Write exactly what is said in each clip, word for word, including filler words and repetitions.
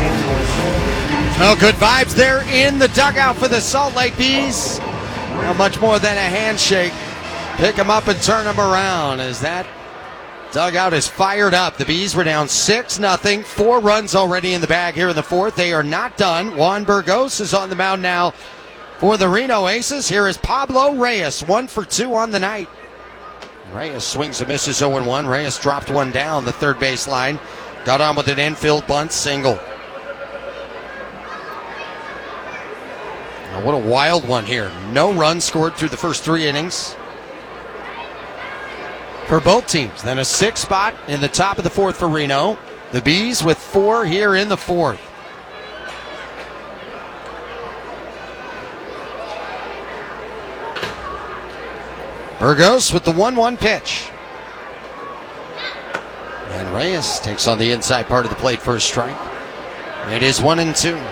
Well, good vibes there in the dugout for the Salt Lake Bees. Not much more than a handshake. Pick them up and turn them around as that dugout is fired up. The Bees were down six nothing. Four runs already in the bag here in the fourth. They are not done. Juan Burgos is on the mound now for the Reno Aces. Here is Pablo Reyes, one for two on the night. Reyes swings and misses oh and one. Reyes dropped one down the third base line. Got on with an infield bunt single. Now, what a wild one here. No runs scored through the first three innings for both teams. Then a six spot in the top of the fourth for Reno. The Bees with four here in the fourth. Burgos with the one one pitch. And Reyes takes on the inside part of the plate for a strike. It is one and two.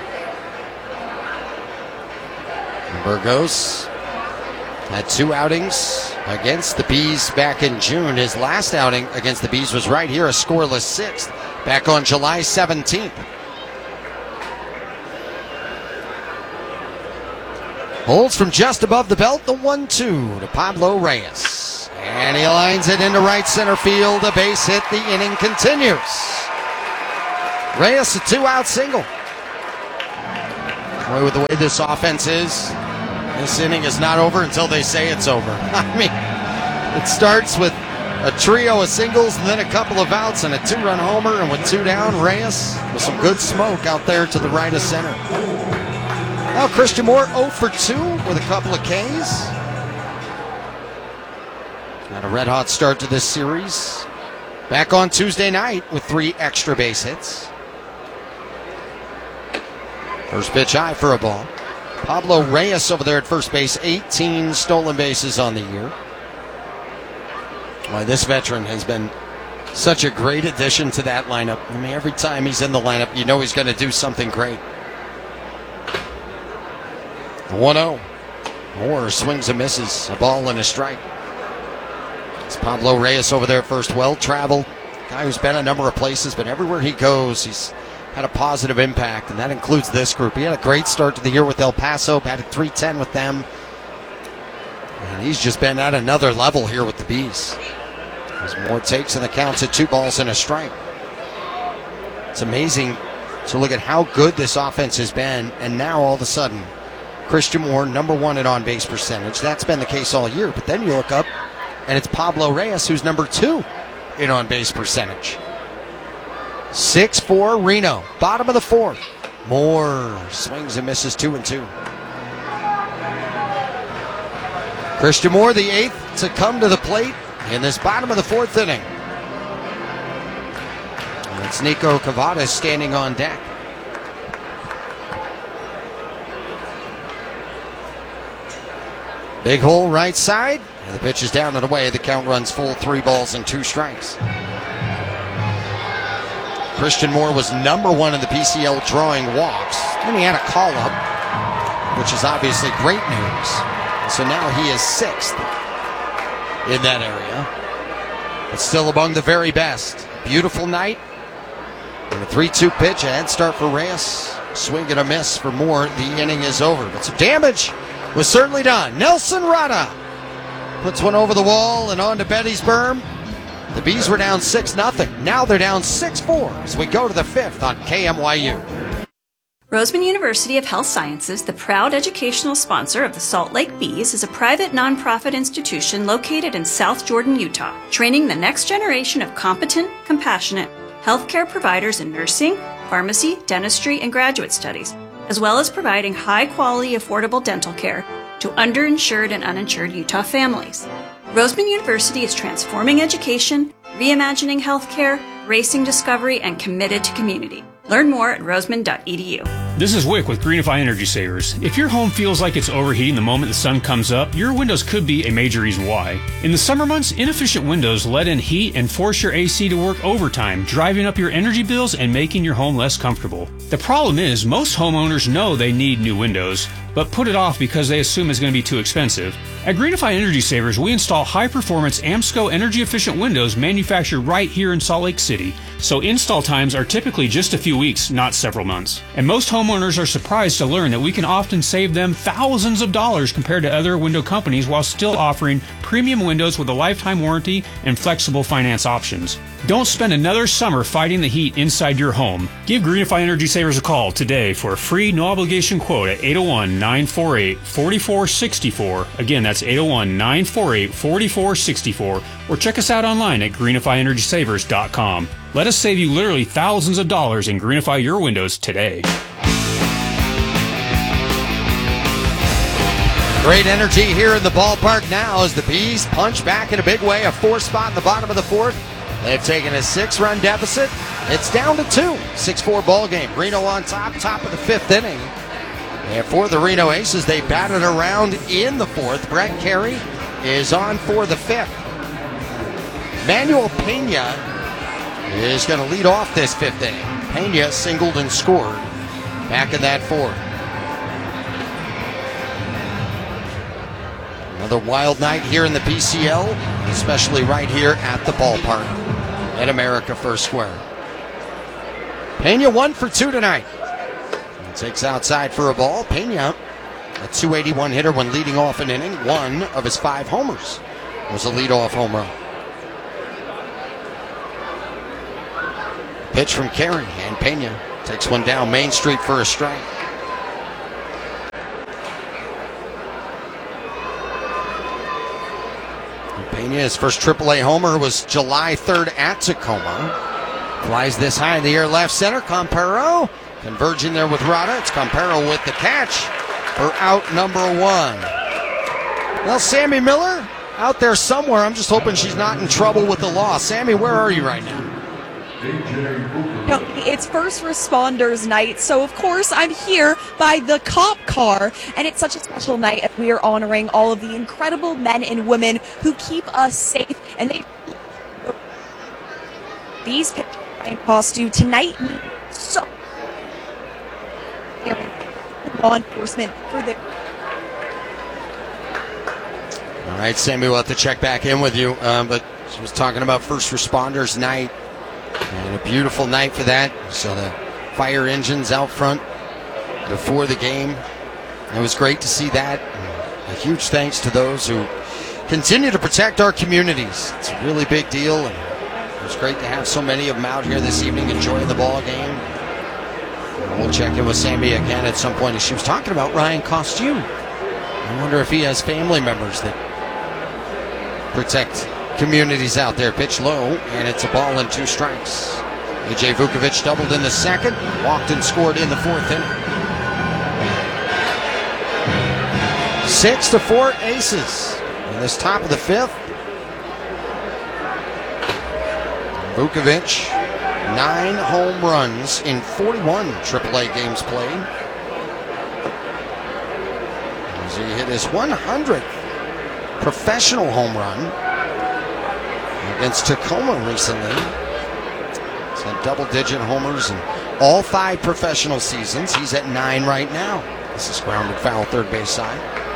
Burgos had two outings against the Bees back in June. His last outing against the Bees was right here, a scoreless sixth, back on July seventeenth. Holds from just above the belt, the one two to Pablo Reyes. And he lines it into right center field. A base hit, the inning continues. Reyes, a two-out single. Boy, with the way this offense is, this inning is not over until they say it's over. I mean, it starts with a trio of singles and then a couple of outs and a two-run homer, and with two down, Reyes with some good smoke out there to the right of center. Now Christian Moore oh for two with a couple of Ks. Got a red-hot start to this series. Back on Tuesday night with three extra base hits. First pitch high for a ball. Pablo Reyes over there at first base, eighteen stolen bases on the year. Why, this veteran has been such a great addition to that lineup. I mean, every time he's in the lineup, you know he's going to do something great. one oh. Moore swings and misses. A ball and a strike. It's Pablo Reyes over there at first. Well-traveled. Guy who's been a number of places, but everywhere he goes, he's had a positive impact, and that includes this group. He had a great start to the year with El Paso, batted three ten with them. And he's just been at another level here with the Bees. As Moore takes and the counts at two balls and a strike. It's amazing to look at how good this offense has been, and now all of a sudden, Christian Moore, number one in on-base percentage. That's been the case all year, but then you look up, and it's Pablo Reyes who's number two in on-base percentage. six four Reno, bottom of the fourth. Moore swings and misses two and two. Christian Moore, the eighth to come to the plate in this bottom of the fourth inning. And it's Nico Cavada standing on deck. Big hole right side. And the pitch is down and away. The count runs full, three balls and two strikes. Christian Moore was number one in the P C L drawing walks. And he had a call-up, which is obviously great news. So now he is sixth in that area. But still among the very best. Beautiful night. And a three two pitch, a head start for Reyes. Swing and a miss for Moore. The inning is over. But some damage was certainly done. Nelson Rada puts one over the wall and onto Betty's berm. The Bees were down six nothing. Now they're down six four as we go to the fifth on K M Y U. Roseman University of Health Sciences, the proud educational sponsor of the Salt Lake Bees, is a private nonprofit institution located in South Jordan, Utah, training the next generation of competent, compassionate healthcare providers in nursing, pharmacy, dentistry, and graduate studies, as well as providing high-quality, affordable dental care to underinsured and uninsured Utah families. Roseman University is transforming education, reimagining healthcare, racing discovery, and committed to community. Learn more at roseman dot e d u. This is Wick with Greenify Energy Savers. If your home feels like it's overheating the moment the sun comes up, your windows could be a major reason why. In the summer months, inefficient windows let in heat and force your A C to work overtime, driving up your energy bills and making your home less comfortable. The problem is, most homeowners know they need new windows, but put it off because they assume it's going to be too expensive. At Greenify Energy Savers, we install high-performance AMSCO energy-efficient windows manufactured right here in Salt Lake City, so install times are typically just a few weeks, not several months. And most homeowners are surprised to learn that we can often save them thousands of dollars compared to other window companies while still offering premium windows with a lifetime warranty and flexible finance options. Don't spend another summer fighting the heat inside your home. Give Greenify Energy Savers a call today for a free no-obligation quote at eight oh one, nine four eight, four four six four. Again, that's eight oh one, nine four eight, four four six four. Or check us out online at greenify energy savers dot com. Let us save you literally thousands of dollars and greenify your windows today. Great energy here in the ballpark now as the Bees punch back in a big way. A four spot in the bottom of the fourth. They've taken a six-run deficit. It's down to two. six four ball game. Reno on top, top of the fifth inning. And for the Reno Aces, they batted around in the fourth. Brett Carey is on for the fifth. Manuel Pena is going to lead off this fifth inning. Pena singled and scored back in that fourth. Another wild night here in the P C L, especially right here at the ballpark at America First Square. Pena one for two tonight. He takes outside for a ball. Pena, a two eighty-one hitter when leading off an inning. One of his five homers was a leadoff home run. Pitch from Carey, and Pena takes one down Main Street for a strike. Pena's first triple A homer was July third at Tacoma. Flies this high in the air left center. Campero converging there with Rada. It's Campero with the catch for out number one. Well, Sammy Miller out there somewhere. I'm just hoping she's not in trouble with the law. Sammy, where are you right now? No, it's first responders night, so of course I'm here by the cop car, and it's such a special night as we are honoring all of the incredible men and women who keep us safe, and they these pictures cost you tonight so law enforcement for the all right, Sammy, we'll have to check back in with you, um, but she was talking about first responders night. And a beautiful night for that. So the fire engines out front before the game. It was great to see that. A huge thanks to those who continue to protect our communities. It's a really big deal. And it was great to have so many of them out here this evening enjoying the ball game. And we'll check in with Sammy again at some point. She was talking about Ryan Costume. I wonder if he has family members that protect communities out there. Pitch low, and it's a ball and two strikes. A J Vukovic doubled in the second, walked and scored in the fourth inning. Six to four Aces in this top of the fifth. Vukovic, nine home runs in forty-one triple A games played. As he hit his one hundredth professional home run against Tacoma recently. He's had double-digit homers in all five professional seasons. He's at nine right now. This is grounded foul third base side.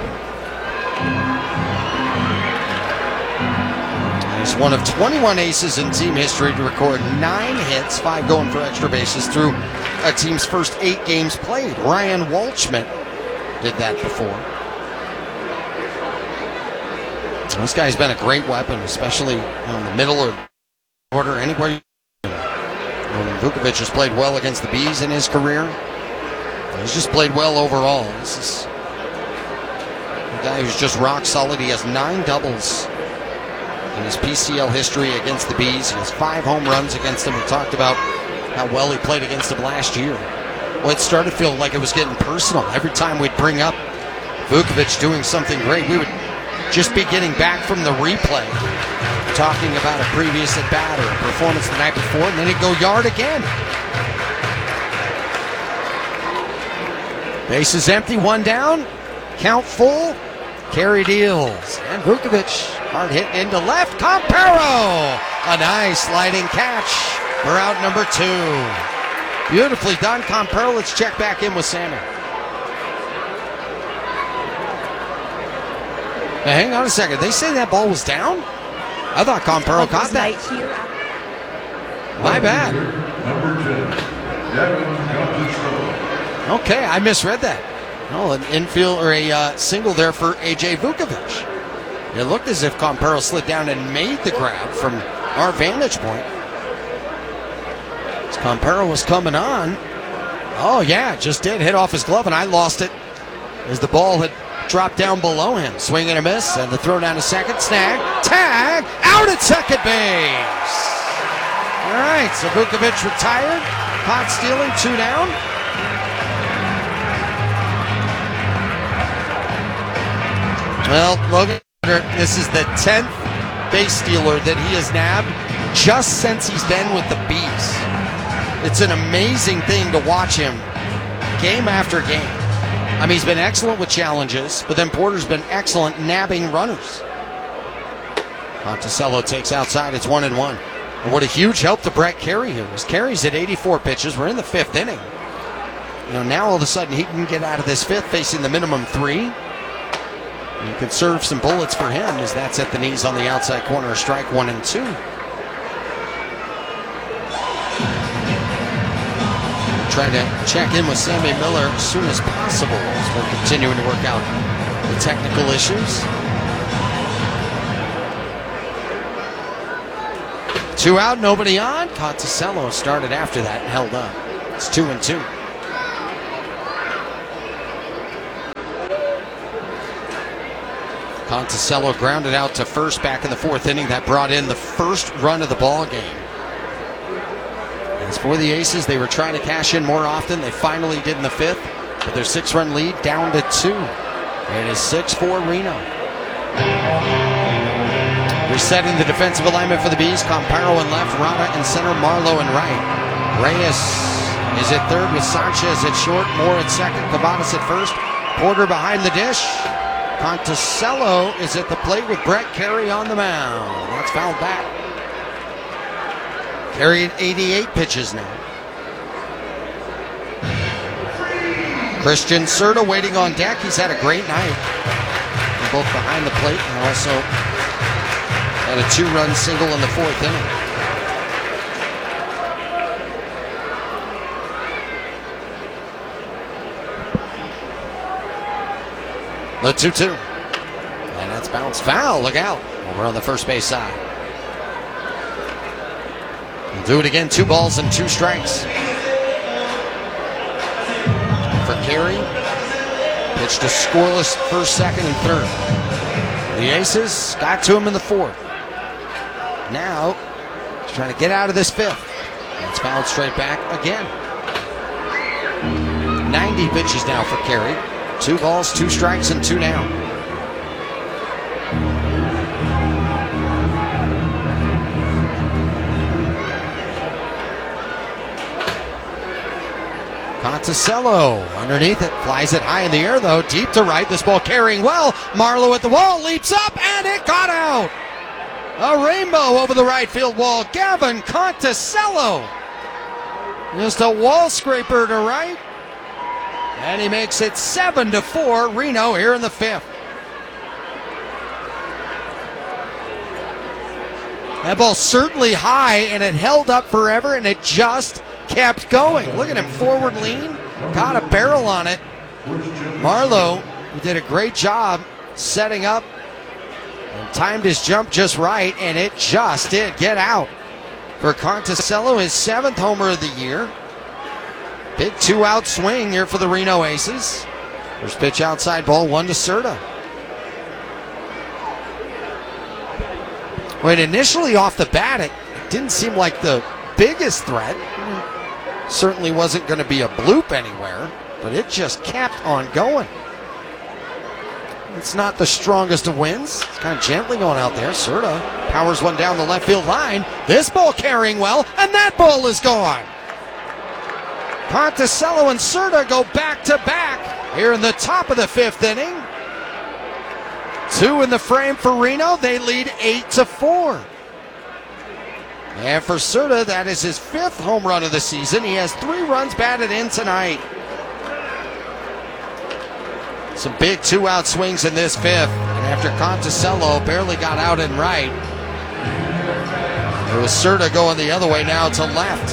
He's one of twenty-one aces in team history to record nine hits, five going for extra bases through a team's first eight games played. Ryan Waldschmidt did that before. This guy's been a great weapon, especially in the middle or order, anywhere. Vukovic has played well against the Bees in his career. He's just played well overall. This is a guy who's just rock solid. He has nine doubles in his P C L history against the Bees. He has five home runs against them. We talked about how well he played against them last year. Well, it started to feel like it was getting personal. Every time we'd bring up Vukovic doing something great, we would just be getting back from the replay, talking about a previous at-bat or a performance the night before, and then he'd go yard again. Base is empty, one down. Count full. Carey deals. And Vukovic, hard hit into left. Comparo! A nice sliding catch for out number two. Beautifully done, Comparo. Let's check back in with Sammy. Now, hang on a second. They say that ball was down? I thought Comparo caught that. My bad. Okay, I misread that. Oh, an infield or a uh, single there for A J Vukovic. It looked as if Comparo slid down and made the grab from our vantage point. As Comparo was coming on. Oh, yeah, just did hit off his glove, and I lost it as the ball had dropped down below him. Swing and a miss, and the throw down to second. Snag, tag, out at second base. All right, so Vukovic retired. Caught stealing, two down. Well, Logan, this is the tenth base stealer that he has nabbed just since he's been with the Bees. It's an amazing thing to watch him game after game. I mean, he's been excellent with challenges, but then Porter's been excellent nabbing runners. Monticello takes outside. It's one and one. And what a huge help to Brett Carey here. As Carey's at eighty-four pitches. We're in the fifth inning. You know, now all of a sudden he can get out of this fifth facing the minimum three. You can serve some bullets for him as that's at the knees on the outside corner. A strike, one and two. Trying to check in with Sammy Miller as soon as possible as we're continuing to work out the technical issues. Two out, nobody on. Conticello started after that and held up. It's two and two. Conticello grounded out to first back in the fourth inning. That brought in the first run of the ball game. As for the Aces, they were trying to cash in more often. They finally did in the fifth, but their six-run lead down to two. It is six four Reno. Resetting the defensive alignment for the Bees. Comparo in left, Rada in center, Marlowe in right. Reyes is at third with Sanchez at short, Moore at second, Cavadas at first, Porter behind the dish. Conticello is at the plate with Brett Carey on the mound. That's fouled back. Carey at eighty-eight pitches now. Christian Serta waiting on deck. He's had a great night. Both behind the plate and also had a two-run single in the fourth inning. The two two. And that's bounced foul. Look out. Over on the first base side. We'll do it again. Two balls and two strikes. For Carey. Pitched a scoreless first, second, and third. The Aces got to him in the fourth. Now, he's trying to get out of this fifth. And it's fouled straight back again. ninety pitches now for Carey. Two balls, two strikes, and two down. Conticello underneath it, flies it high in the air though, deep to right. This ball carrying well. Marlowe at the wall, leaps up, and it got out. A rainbow over the right field wall. Gavin Conticello. Just a wall scraper to right. And he makes it seven to four Reno here in the fifth. That ball certainly high, and it held up forever, and it just kept going. Look at him, forward lean, got a barrel on it. Marlowe did a great job setting up and timed his jump just right, and it just did get out. For Conticello, his seventh homer of the year. Big two-out swing here for the Reno Aces. First pitch outside, ball one to Serta. When initially off the bat, it didn't seem like the biggest threat. Certainly wasn't going to be a bloop anywhere, but it just kept on going. It's not the strongest of winds. It's kind of gently going out there. Serta powers one down the left field line. This ball carrying well, and that ball is gone. Conticello and Serta go back-to-back here in the top of the fifth inning. Two in the frame for Reno. They lead eight to four. And for Serta, that is his fifth home run of the season. He has three runs batted in tonight. Some big two-out swings in this fifth. And after Conticello barely got out and right, it was Serta going the other way now to left.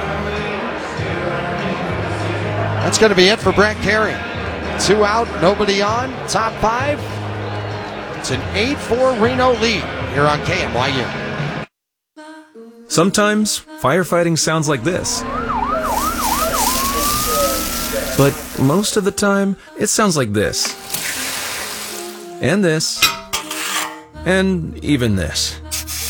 That's going to be it for Brett Carey. Two out, nobody on, top five. It's an eight four Reno lead here on K M Y U. Sometimes firefighting sounds like this. But most of the time, it sounds like this. And this. And even this.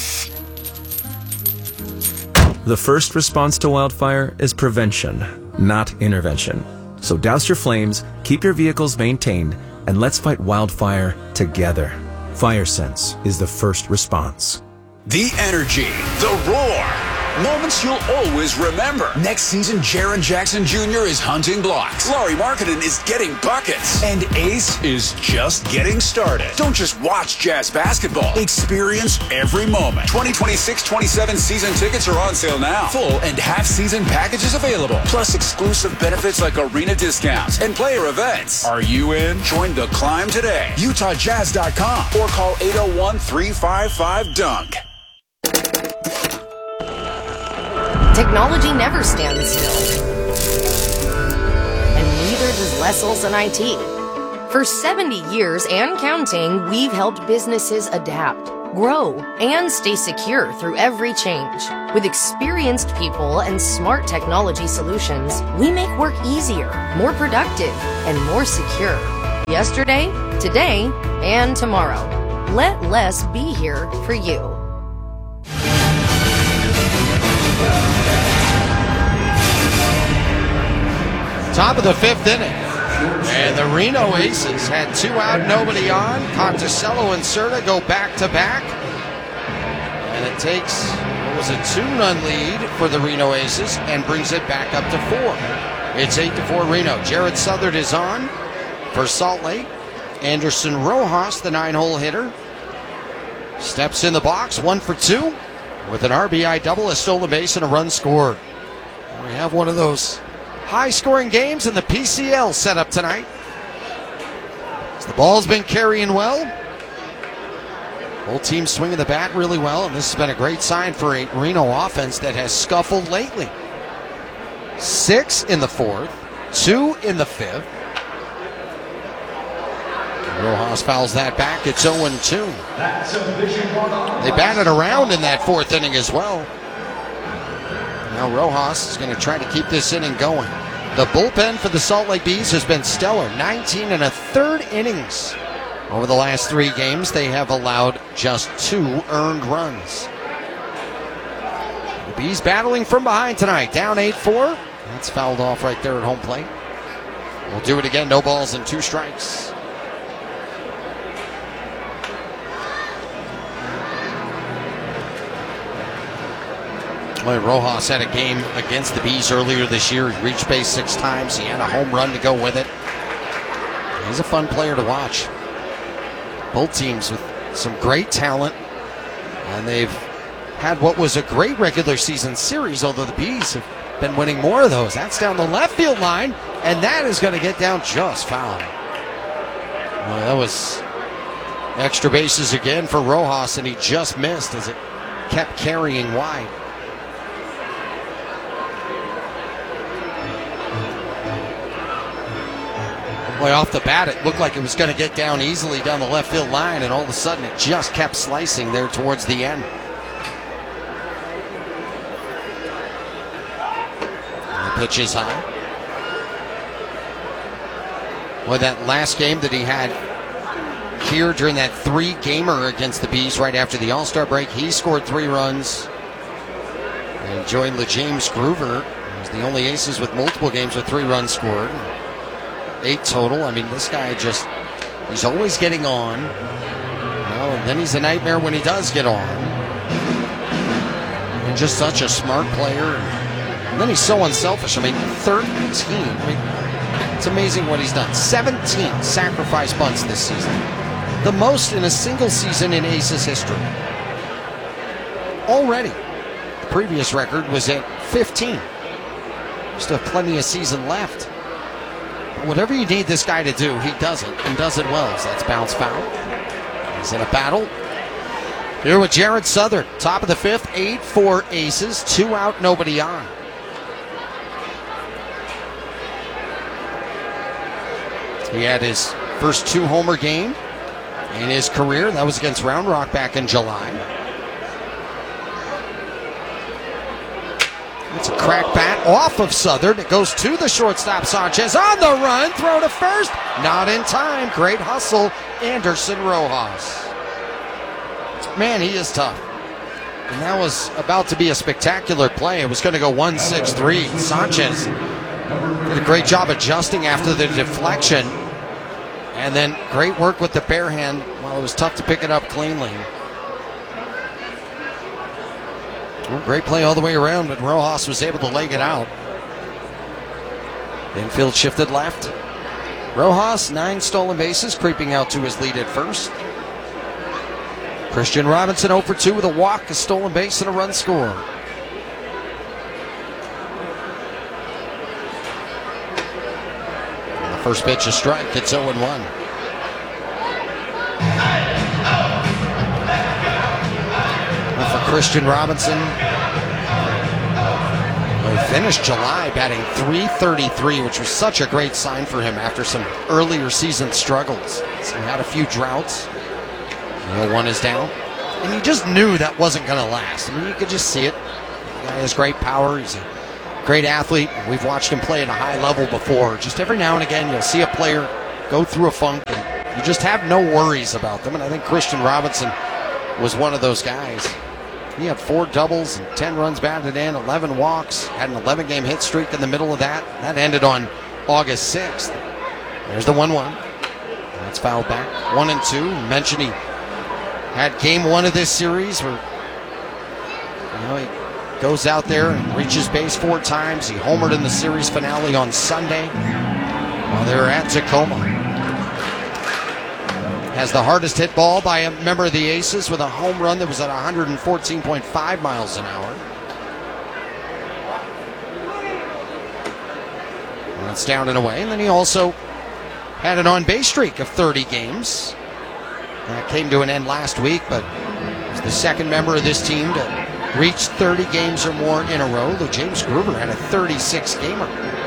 The first response to wildfire is prevention, not intervention. So douse your flames, keep your vehicles maintained, and let's fight wildfire together. FireSense is the first response. The energy, the roar, moments you'll always remember. Next season, Jaren Jackson Junior is hunting blocks. Laurie Markkinen is getting buckets. And Ace is just getting started. Don't just watch Jazz basketball. Experience every moment. twenty twenty-six twenty-seven season tickets are on sale now. Full and half-season packages available. Plus exclusive benefits like arena discounts and player events. Are you in? Join the climb today. Utah Jazz dot com or call eight oh one, three five five, dunk. Technology never stands still. And neither does Les Olson I T. For seventy years and counting, we've helped businesses adapt, grow, and stay secure through every change. With experienced people and smart technology solutions, we make work easier, more productive, and more secure. Yesterday, today, and tomorrow. Let Les be here for you. Top of the fifth inning. And the Reno Aces had two out, nobody on. Conticello and Serta go back-to-back. And it takes, what was a two-run lead for the Reno Aces and brings it back up to four. It's eight to four Reno. Jared Southard is on for Salt Lake. Anderson Rojas, the nine-hole hitter, steps in the box, one for two, with an R B I double, a stolen base, and a run scored. We have one of those high-scoring games in the P C L setup tonight. As the ball's been carrying well. Whole team swinging the bat really well, and this has been a great sign for a Reno offense that has scuffled lately. Six in the fourth, two in the fifth. Rojas fouls that back. It's oh and two. They batted around in that fourth inning as well. Now Rojas is going to try to keep this inning going. The bullpen for the Salt Lake Bees has been stellar. nineteen and a third innings. Over the last three games, they have allowed just two earned runs. The Bees battling from behind tonight. Down eight four. That's fouled off right there at home plate. We'll do it again. No balls and two strikes. Well, Rojas had a game against the Bees earlier this year. He reached base six times. He had a home run to go with it. He's a fun player to watch. Both teams with some great talent. And they've had what was a great regular season series, although the Bees have been winning more of those. That's down the left field line, and that is going to get down just foul. Well, that was extra bases again for Rojas, and he just missed as it kept carrying wide. Boy, off the bat, it looked like it was going to get down easily down the left field line, and all of a sudden it just kept slicing there towards the end. And the pitch is high. Boy, that last game that he had here during that three-gamer against the Bees right after the All-Star break, he scored three runs and joined LeJames Groover. He was the only Aces with multiple games with three runs scored. Eight total. I mean, this guy just, he's always getting on. Well, and then he's a nightmare when he does get on. And just such a smart player. And then he's so unselfish. I mean, thirteen. I mean, it's amazing what he's done. seventeen sacrifice bunts this season. The most in a single season in Aces history. Already. The previous record was at fifteen. Still have plenty of season left. Whatever you need this guy to do, he does it, and does it well. So that's bounce foul. He's in a battle. Here with Jared Southern, top of the fifth, eight for Aces, two out, nobody on. He had his first two-homer game in his career. That was against Round Rock back in July. It's a crack bat off of Southern. It goes to the shortstop, Sanchez. On the run, throw to first. Not in time. Great hustle, Anderson Rojas. Man, he is tough. And that was about to be a spectacular play. It was going to go one six three. Sanchez did a great job adjusting after the deflection. And then great work with the bare hand while it was tough to pick it up cleanly. Well, great play all the way around, but Rojas was able to leg it out. Infield shifted left. Rojas, nine stolen bases, creeping out to his lead at first. Christian Robinson oh for two with a walk, a stolen base, and a run score. And the first pitch, a strike. It's oh and one. And for Christian Robinson, he finished July batting three thirty-three, which was such a great sign for him after some earlier season struggles. So he had a few droughts. oh one is down. And you just knew that wasn't going to last. I mean, you could just see it. The guy has great power. He's a great athlete. We've watched him play at a high level before. Just every now and again, you'll see a player go through a funk, and you just have no worries about them. And I think Christian Robinson was one of those guys. He had four doubles and ten runs batted in, eleven walks, had an eleven-game hit streak in the middle of that. That ended on August sixth. There's the one one. That's fouled back. One and two. Mentioned he had game one of this series where you know, he goes out there and reaches base four times. He homered in the series finale on Sunday while they were at Tacoma. Has the hardest hit ball by a member of the Aces with a home run that was at one fourteen point five miles an hour. And that's down and away. And then he also had an on-base streak of thirty games. That came to an end last week, but he's the second member of this team to reach thirty games or more in a row. Though James Gruber had a thirty-six gamer.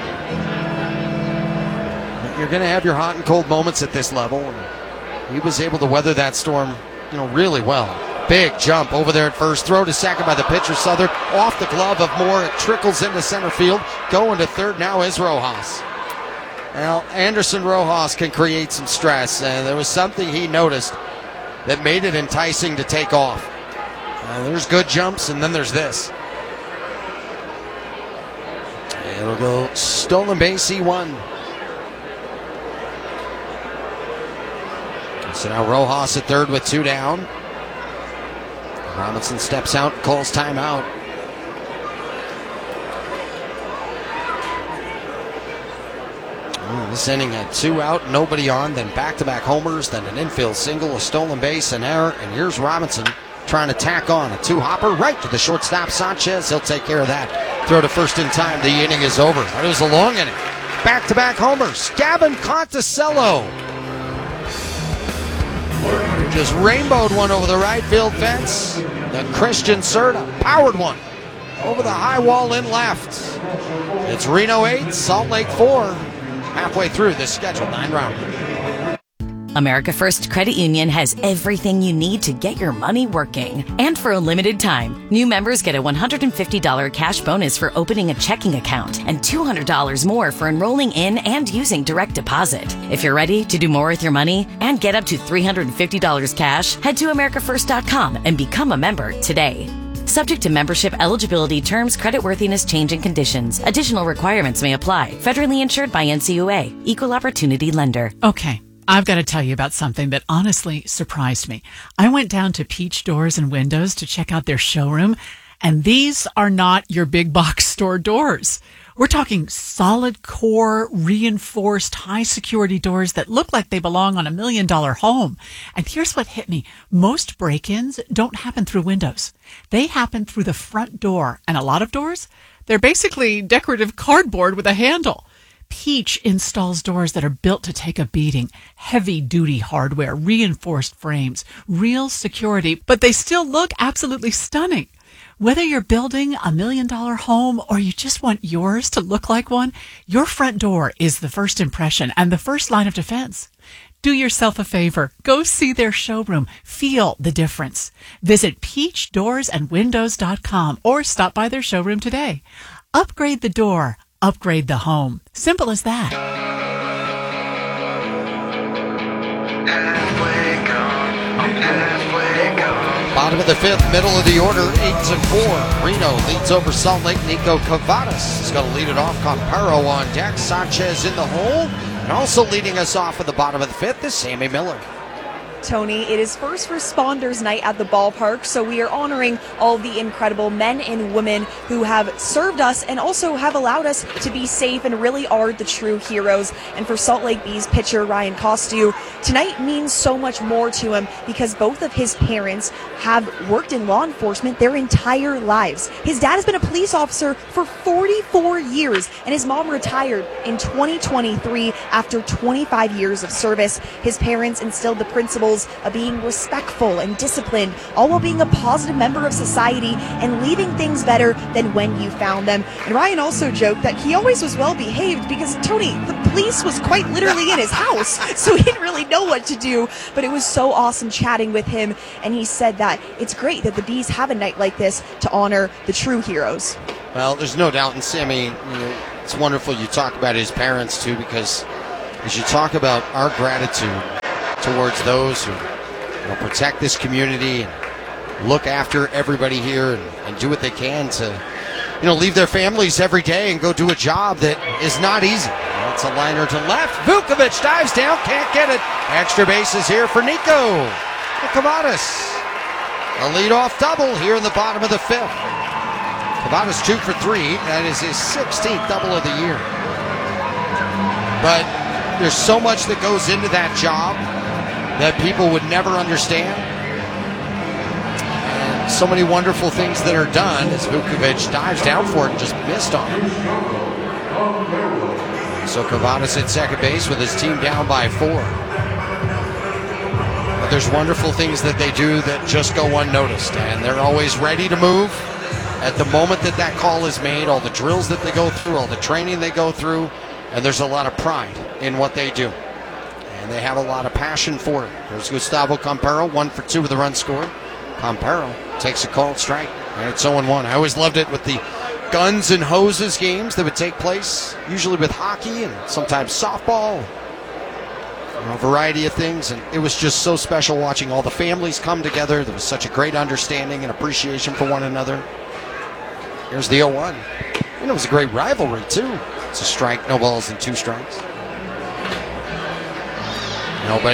You're going to have your hot and cold moments at this level. He was able to weather that storm, you know, really well. Big jump over there at first. Throw to second by the pitcher, Southern. Off the glove of Moore. It trickles into center field. Going to third now is Rojas. Now, Anderson Rojas can create some stress, and there was something he noticed that made it enticing to take off. Uh, there's good jumps, and then there's this. It'll go stolen base, E one. So now Rojas at third with two down. Robinson steps out, calls timeout. Oh, this inning had two out, nobody on, then back-to-back homers, then an infield single, a stolen base, an error, and here's Robinson trying to tack on a two-hopper right to the shortstop, Sanchez. He'll take care of that. Throw to first in time. The inning is over. It was a long inning. Back-to-back homers. Gavin Conticello just rainbowed one over the right field fence. Then Christian Serta powered one over the high wall in left. It's Reno eight, Salt Lake four. Halfway through this scheduled nine-rounder. America First Credit Union has everything you need to get your money working. And for a limited time, new members get a one hundred fifty dollars cash bonus for opening a checking account and two hundred dollars more for enrolling in and using direct deposit. If you're ready to do more with your money and get up to three hundred fifty dollars cash, head to america first dot com and become a member today. Subject to membership eligibility, terms, creditworthiness, change, and conditions. Additional requirements may apply. Federally insured by N C U A. Equal Opportunity Lender. Okay. I've got to tell you about something that honestly surprised me. I went down to Peach Doors and Windows to check out their showroom, And these are not your big box store doors. We're talking solid core, reinforced, high security doors that look like they belong on a million dollar home. And here's what hit me. Most break-ins don't happen through windows. They happen through the front door. And a lot of doors, they're basically decorative cardboard with a handle. Peach installs doors that are built to take a beating. Heavy-duty hardware, reinforced frames, real security, but they still look absolutely stunning. Whether you're building a million-dollar home or you just want yours to look like one, your front door is the first impression and the first line of defense. Do yourself a favor. Go see their showroom. Feel the difference. Visit peach doors and windows dot com or stop by their showroom today. Upgrade the door. Upgrade the home. Simple as that. Bottom of the fifth, middle of the order, eight to four. Reno leads over Salt Lake. Nico Cavadas is going to lead it off. Campero on deck. Sanchez in the hole. And also leading us off at the bottom of the fifth is Sammy Miller. Tony, it is First Responders Night at the ballpark, so we are honoring all the incredible men and women who have served us and also have allowed us to be safe and really are the true heroes. And for Salt Lake Bees pitcher Ryan Costu, tonight means so much more to him because both of his parents have worked in law enforcement their entire lives. His dad has been a police officer for forty-four years, and his mom retired in twenty twenty-three after twenty-five years of service. His parents instilled the principles of being respectful and disciplined, all while being a positive member of society and leaving things better than when you found them. And Ryan also joked that he always was well behaved because, Tony, the police was quite literally in his house, so he didn't really know what to do. But it was so awesome chatting with him, and he said that it's great that the Bees have a night like this to honor the true heroes. Well, there's no doubt, and Sammy, you know, it's wonderful you talk about his parents too, because as you talk about our gratitude towards those who, you know, protect this community and look after everybody here and, and do what they can to, you know, leave their families every day and go do a job that is not easy. It's a liner to left. Vukovic dives down, can't get it. Extra bases here for Nico Cavadas. A leadoff double here in the bottom of the fifth. Cavadas two for three. That is his sixteenth double of the year. But there's so much that goes into that job that people would never understand. And so many wonderful things that are done as Vukovic dives down for it and just missed on it. So Cavadas at second base with his team down by four. But there's wonderful things that they do that just go unnoticed, and they're always ready to move at the moment that that call is made, all the drills that they go through, all the training they go through, and there's a lot of pride in what they do. And they have a lot of passion for it. There's Gustavo Campero, one for two with a run scored. Campero takes a called strike, and it's oh one. I always loved it with the guns and hoses games that would take place, usually with hockey and sometimes softball, you know, a variety of things. And it was just so special watching all the families come together. There was such a great understanding and appreciation for one another. Here's the oh one. And it was a great rivalry, too. It's a strike, no balls, and two strikes. No, but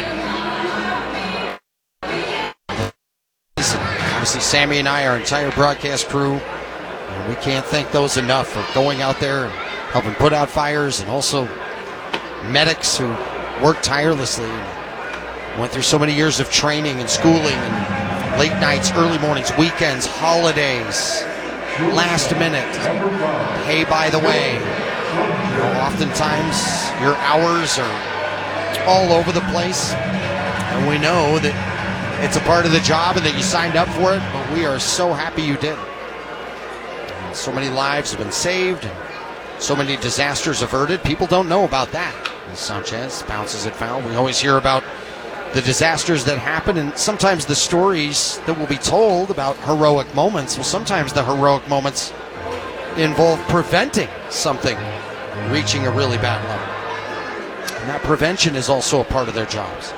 obviously Sammy and I, our entire broadcast crew, and we can't thank those enough for going out there and helping put out fires, and also medics who worked tirelessly and went through so many years of training and schooling and late nights, early mornings, weekends, holidays, last minute. Hey, by the way, you know, oftentimes your hours are all over the place, and we know that it's a part of the job and that you signed up for it, but we are so happy you did. And so many lives have been saved, and so many disasters averted. People don't know about that. As Sanchez bounces it foul. We always hear about the disasters that happen, and sometimes the stories that will be told about heroic moments, well, sometimes the heroic moments involve preventing something reaching a really bad level. And that prevention is also a part of their jobs.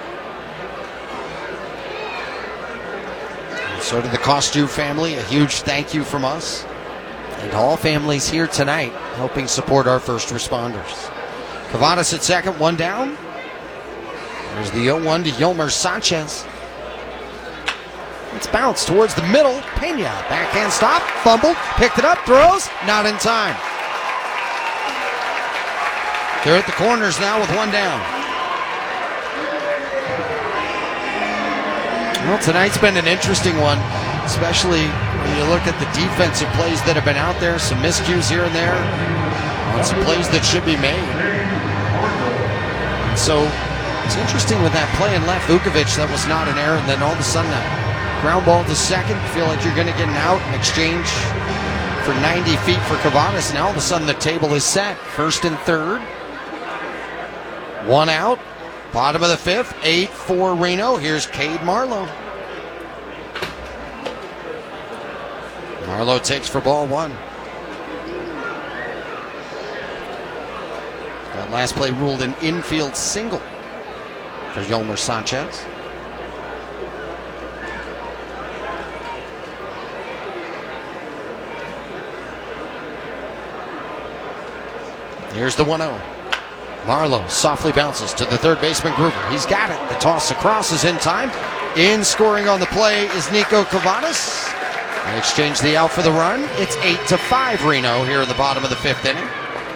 And so to the Costu family, a huge thank you from us and all families here tonight helping support our first responders. Cavadas at second, one down. There's the oh one to Yolmer Sanchez. It's bounced towards the middle. Pena, backhand stop, fumble, picked it up, throws, not in time. They're at the corners now with one down. Well, tonight's been an interesting one, especially when you look at the defensive plays that have been out there, some miscues here and there, and some plays that should be made. So it's interesting with that play in left, Vukovic, that was not an error, and then all of a sudden that ground ball to second, feel like you're going to get an out in exchange for ninety feet for Kavadas. Now all of a sudden the table is set. First and third. One out. Bottom of the fifth. eight four Reno. Here's Cade Marlowe. Marlowe takes for ball one. That last play ruled an infield single for Yolmer Sanchez. Here's the one oh. Marlowe softly bounces to the third baseman, Groover. He's got it. The toss across is in time. In scoring on the play is Nico Kavadas. They exchange the out for the run. It's eight to five Reno here in the bottom of the fifth inning.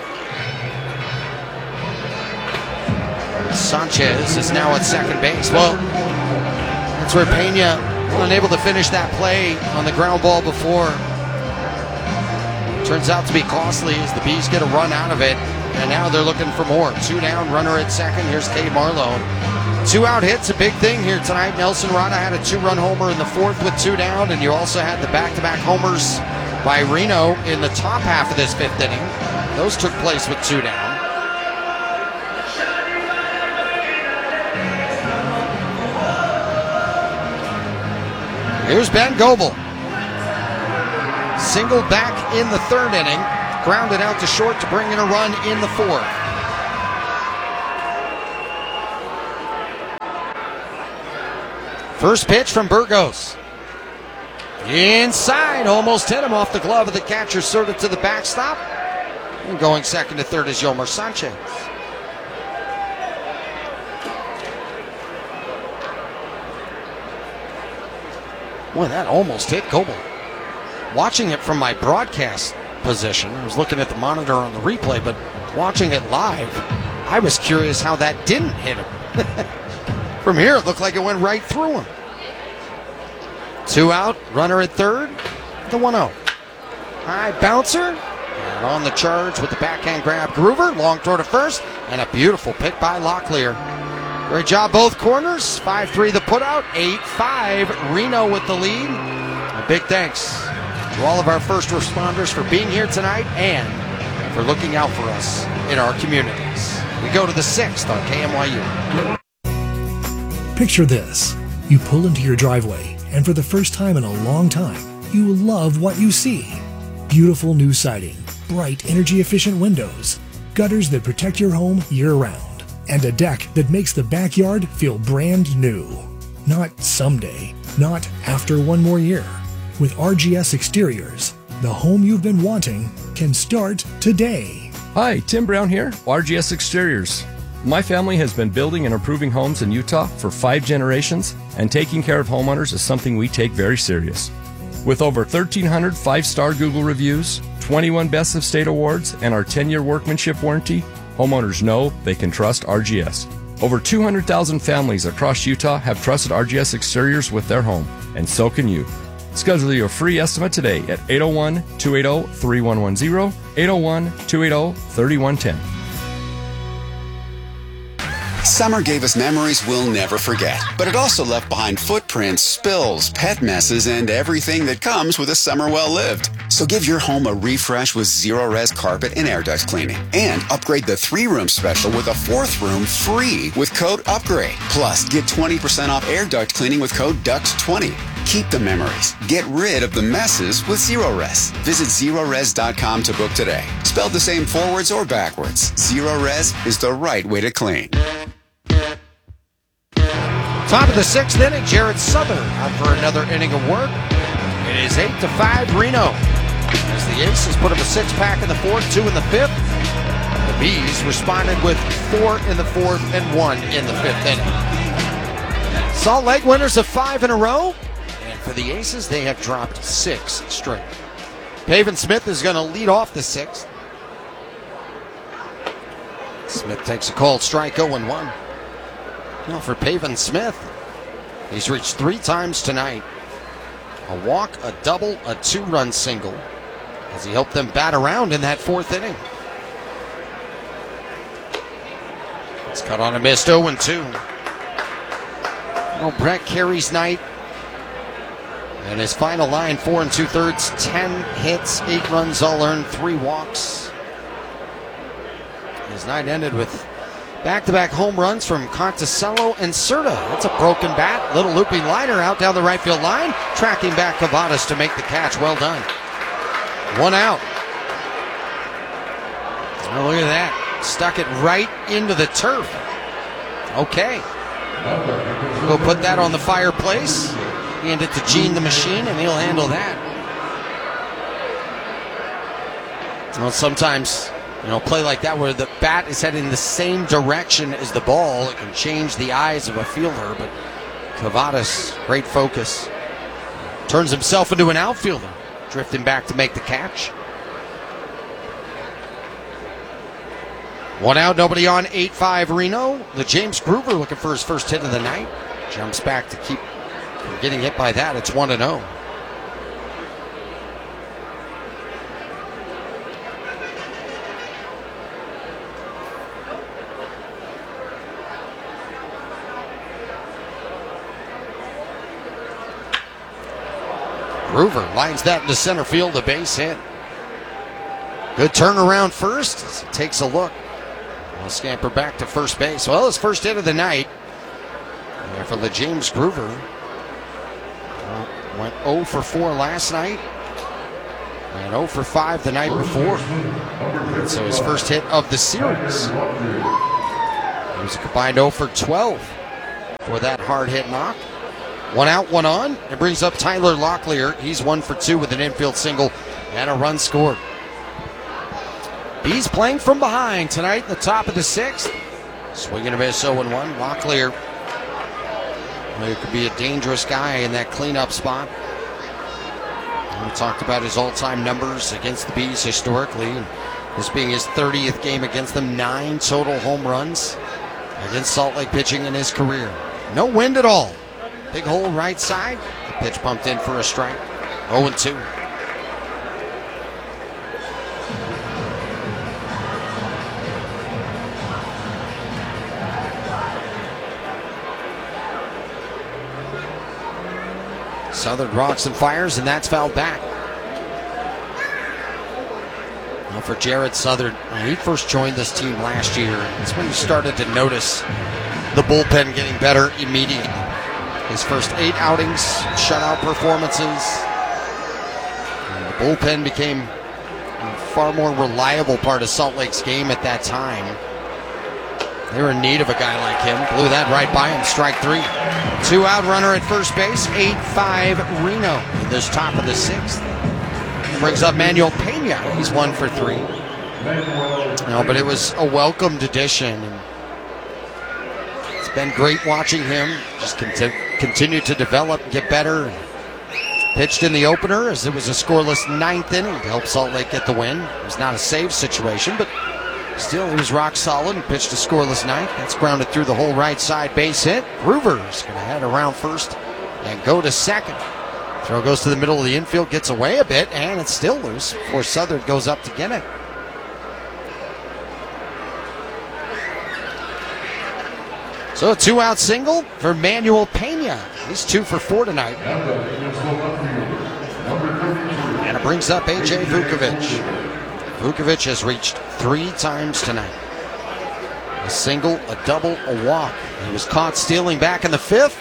Sanchez is now at second base. Well, that's where Pena, unable to finish that play on the ground ball before. Turns out to be costly as the Bees get a run out of it. And now they're looking for more. Two down, runner at second. Here's Cade Marlowe. Two out hits, a big thing here tonight. Nelson Rada had a two-run homer in the fourth with two down, and you also had the back-to-back homers by Reno in the top half of this fifth inning. Those took place with two down. Here's Ben Goebel. Single back in the third inning. Grounded out to short to bring in a run in the fourth. First pitch from Burgos. Inside, almost hit him off the glove of the catcher, sorted to the backstop. And going second to third is Yolmer Sanchez. Boy, that almost hit Goebel. Watching it from my broadcast position, I was looking at the monitor on the replay, but watching it live, I was curious how that didn't hit him. From here, it looked like it went right through him. Two out, runner at third, the one oh. High bouncer, and on the charge with the backhand grab, Groover, long throw to first, and a beautiful pick by Locklear. Great job, both corners. five three the putout, eight five Reno with the lead. A big thanks to all of our first responders for being here tonight and for looking out for us in our communities. We go to the sixth on K M Y U. Picture this. You pull into your driveway, and for the first time in a long time, you love what you see. Beautiful new siding, bright energy-efficient windows, gutters that protect your home year-round, and a deck that makes the backyard feel brand new. Not someday, not after one more year. With R G S Exteriors, the home you've been wanting can start today. Hi, Tim Brown here, R G S Exteriors. My family has been building and improving homes in Utah for five generations, and taking care of homeowners is something we take very serious. With over thirteen hundred five-star Google reviews, twenty-one Best of State awards, and our ten-year workmanship warranty, homeowners know they can trust R G S. Over two hundred thousand families across Utah have trusted R G S Exteriors with their home, and so can you. Schedule your free estimate today at eight oh one, two eight oh, three one one zero, eight oh one, two eight oh, three one one zero. Summer gave us memories we'll never forget, but it also left behind footprints, spills, pet messes, and everything that comes with a summer well lived. So give your home a refresh with Zero-Res carpet and air duct cleaning, and upgrade the three-room special with a fourth room free with code UPGRADE. Plus, get twenty percent off air duct cleaning with code D U C T twenty. Keep the memories. Get rid of the messes with Zero-Res. Visit zero res dot com to book today. Spelled the same forwards or backwards, Zero-Res is the right way to clean. Top of the sixth inning, Jared Southern out for another inning of work. It is eight to five Reno. As the Aces put up a six-pack in the fourth, two in the fifth. The Bees responded with four in the fourth and one in the fifth inning. Salt Lake winners of five in a row. And For the Aces, they have dropped six straight. Pavin Smith is going to lead off the sixth. Smith takes a called strike, oh and one. Now for Pavin Smith, he's reached three times tonight. A walk, a double, a two-run single, as he helped them bat around in that fourth inning. It's cut on a missed oh and two. Well, Brett Carey's night. And his final line, four and two-thirds, ten hits, eight runs all earned, three walks. His night ended with back-to-back home runs from Conticello and Cerda. That's a broken bat. Little looping liner out down the right field line. Tracking back Cavadas to make the catch. Well done. One out. Oh, look at that. Stuck it right into the turf. Okay. Go put that on the fireplace. Hand it to Gene the Machine, and he'll handle that. Well, sometimes, you know, play like that where the bat is heading the same direction as the ball, it can change the eyes of a fielder, but Cavadas, great focus. Turns himself into an outfielder, drifting back to make the catch. One out, nobody on, eight five Reno. The James Groover looking for his first hit of the night. Jumps back to keep from getting hit by that. It's one and oh. Groover lines that into center field, a base hit. Good turnaround first as he takes a look. He'll scamper back to first base. Well, his first hit of the night. And for the James Groover. Well, went oh for four last night. And oh for five the night before. And so his first hit of the series. He was a combined oh for twelve for that hard hit knock. One out, one on. It brings up Tyler Locklear. He's one for two with an infield single and a run scored. He's playing from behind tonight in the top of the sixth. Swinging a miss, oh and one. Locklear, well, could be a dangerous guy in that cleanup spot. We talked about his all-time numbers against the Bees historically. This being his thirtieth game against them, nine total home runs against Salt Lake pitching in his career. No wind at all. Big hole right side. The pitch pumped in for a strike. oh and two. Southern rocks and fires, and that's fouled back. Now for Jared Southern, he first joined this team last year. That's when he started to notice the bullpen getting better immediately. His first eight outings, shutout performances. And the bullpen became a far more reliable part of Salt Lake's game at that time. They were in need of a guy like him. Blew that right by him. Strike three. Two out runner at first base. eight five Reno in this top of the sixth. Brings up Manuel Pena. He's one for three. No, but it was a welcomed addition. It's been great watching him just conti- continue to develop and get better. Pitched in the opener as it was a scoreless ninth inning to help Salt Lake get the win. It was not a save situation, but still, he was rock solid and pitched a scoreless ninth. That's grounded through the whole right side base hit. Groover's going to head around first and go to second. Throw goes to the middle of the infield, gets away a bit, and it's still loose before Southern goes up to get it. So a two-out single for Manuel Pena. He's two for four tonight. And it brings up A J Vukovic. Vukovic has reached three times tonight. A single, a double, a walk. He was caught stealing back in the fifth.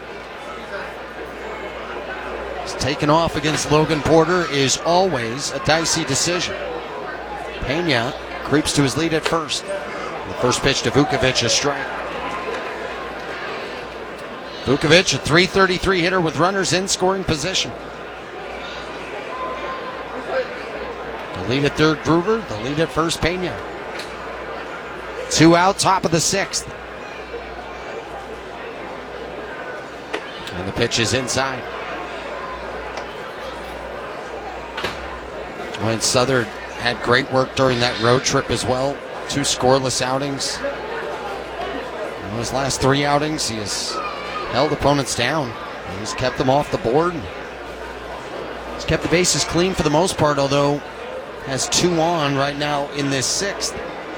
He's taken off against Logan Porter is always a dicey decision. Pena creeps to his lead at first. The first pitch to Vukovic, a strike. Vukovic, a three thirty-three hitter with runners in scoring position. The lead at third, Groover. The lead at first, Pena. Two out, top of the sixth. And the pitch is inside. When Southern had great work during that road trip as well. Two scoreless outings. In those last three outings, he has held opponents down. He's kept them off the board. He's kept the bases clean for the most part, although has two on right now in this sixth.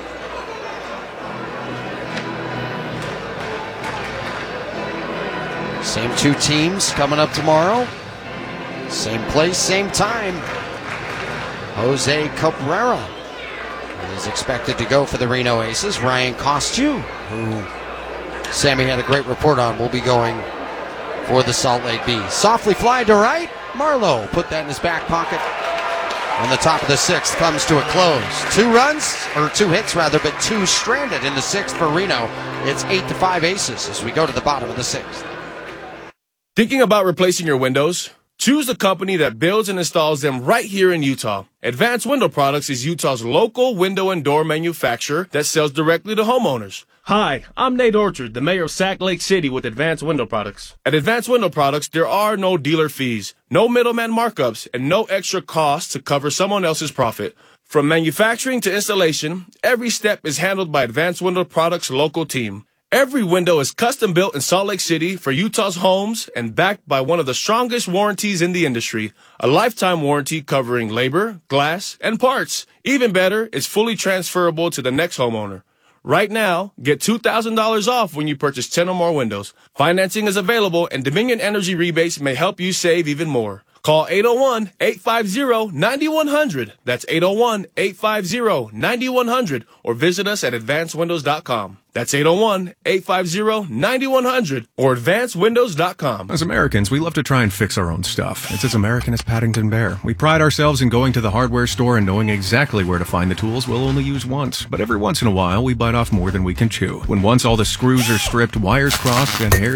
Same two teams coming up tomorrow. Same place, same time. Jose Cabrera is expected to go for the Reno Aces. Ryan Kostu, who Sammy had a great report on, will be going for the Salt Lake Bees. Softly fly to right. Marlowe put that in his back pocket. And the top of the sixth comes to a close. Two runs, or two hits rather, but two stranded in the sixth for Reno. It's eight to five Aces as we go to the bottom of the sixth. Thinking about replacing your windows? Choose the company that builds and installs them right here in Utah. Advanced Window Products is Utah's local window and door manufacturer that sells directly to homeowners. Hi, I'm Nate Orchard, the mayor of Sac Lake City with Advanced Window Products. At Advanced Window Products, there are no dealer fees, no middleman markups, and no extra costs to cover someone else's profit. From manufacturing to installation, every step is handled by Advanced Window Products' local team. Every window is custom built in Salt Lake City for Utah's homes and backed by one of the strongest warranties in the industry, a lifetime warranty covering labor, glass, and parts. Even better, it's fully transferable to the next homeowner. Right now, get two thousand dollars off when you purchase ten or more windows. Financing is available and Dominion Energy rebates may help you save even more. Call eight oh one, eight five zero, nine one zero zero. That's eight oh one, eight five zero, nine one zero zero or visit us at advanced windows dot com. That's eight oh one, eight five zero, nine one zero zero or advanced windows dot com. As Americans, we love to try and fix our own stuff. It's as American as Paddington Bear. We pride ourselves in going to the hardware store and knowing exactly where to find the tools we'll only use once. But every once in a while, we bite off more than we can chew. When once all the screws are stripped, wires crossed, and hair